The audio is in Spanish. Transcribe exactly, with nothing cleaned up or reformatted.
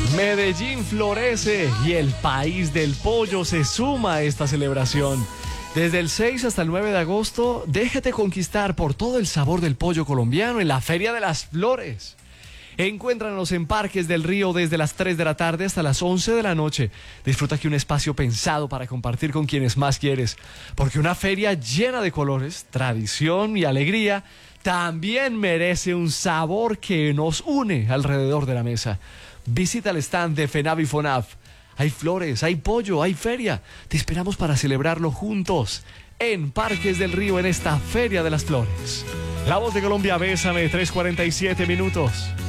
Medellín florece y el país del pollo se suma a esta celebración. Desde el seis hasta el nueve de agosto, déjate conquistar por todo el sabor del pollo colombiano en la Feria de las Flores. Encuéntranos en Parques del Río desde las tres de la tarde hasta las once de la noche. Disfruta aquí un espacio pensado para compartir con quienes más quieres, porque una feria llena de colores, tradición y alegría también merece un sabor que nos une alrededor de la mesa. Visita el stand de FENAVI FONAF. Hay flores, hay pollo, hay feria. Te esperamos para celebrarlo juntos en Parques del Río en esta Feria de las Flores. La Voz de Colombia, Bésame, tres cuarenta y siete minutos.